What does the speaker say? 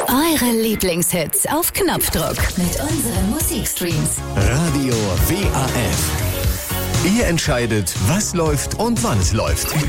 Eure Lieblingshits auf Knopfdruck mit unseren Musikstreams. Radio WAF. Ihr entscheidet, was läuft und wann es läuft.